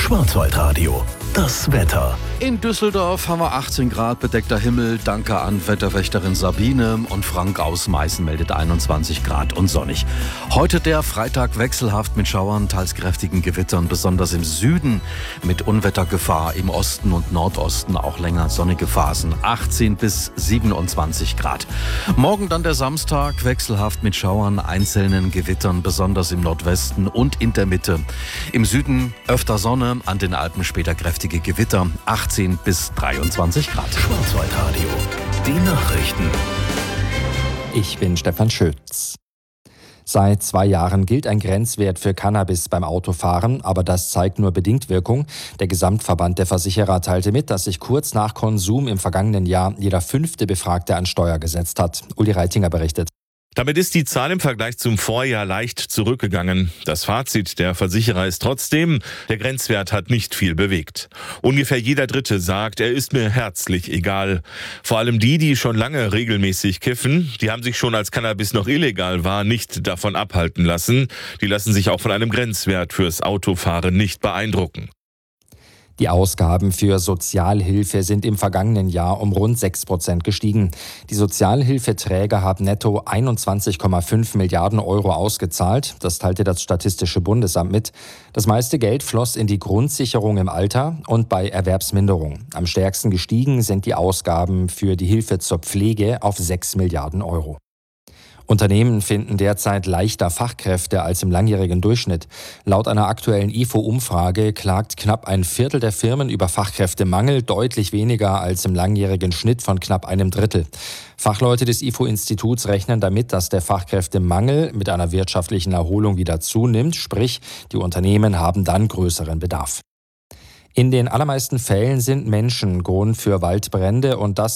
Schwarzwaldradio, das Wetter. In Düsseldorf haben wir 18 Grad, bedeckter Himmel. Danke an Wetterwächterin Sabine. Und Frank aus Meißen meldet 21 Grad und sonnig. Heute der Freitag wechselhaft mit Schauern, teils kräftigen Gewittern, besonders im Süden mit Unwettergefahr, im Osten und Nordosten auch länger sonnige Phasen, 18 bis 27 Grad. Morgen dann der Samstag, wechselhaft mit Schauern, einzelnen Gewittern, besonders im Nordwesten und in der Mitte. Im Süden öfter Sonne, an den Alpen später kräftige Gewitter, 18 bis 23 Grad. Schwarzwaldradio, die Nachrichten. Ich bin Stefan Schütz. Seit 2 Jahren gilt ein Grenzwert für Cannabis beim Autofahren, aber das zeigt nur bedingt Wirkung. Der Gesamtverband der Versicherer teilte mit, dass sich kurz nach Konsum im vergangenen Jahr jeder 5. Befragte an Steuer gesetzt hat. Uli Reitinger berichtet. Damit ist die Zahl im Vergleich zum Vorjahr leicht zurückgegangen. Das Fazit der Versicherer ist trotzdem, der Grenzwert hat nicht viel bewegt. Ungefähr jeder Dritte sagt, er ist mir herzlich egal. Vor allem die schon lange regelmäßig kiffen, die haben sich schon, als Cannabis noch illegal war, nicht davon abhalten lassen. Die lassen sich auch von einem Grenzwert fürs Autofahren nicht beeindrucken. Die Ausgaben für Sozialhilfe sind im vergangenen Jahr um rund 6% gestiegen. Die Sozialhilfeträger haben netto 21,5 Milliarden Euro ausgezahlt. Das teilte das Statistische Bundesamt mit. Das meiste Geld floss in die Grundsicherung im Alter und bei Erwerbsminderung. Am stärksten gestiegen sind die Ausgaben für die Hilfe zur Pflege auf 6 Milliarden Euro. Unternehmen finden derzeit leichter Fachkräfte als im langjährigen Durchschnitt. Laut einer aktuellen IFO-Umfrage klagt knapp ein Viertel der Firmen über Fachkräftemangel, deutlich weniger als im langjährigen Schnitt von knapp einem Drittel. Fachleute des IFO-Instituts rechnen damit, dass der Fachkräftemangel mit einer wirtschaftlichen Erholung wieder zunimmt, sprich, die Unternehmen haben dann größeren Bedarf. In den allermeisten Fällen sind Menschen Grund für Waldbrände und das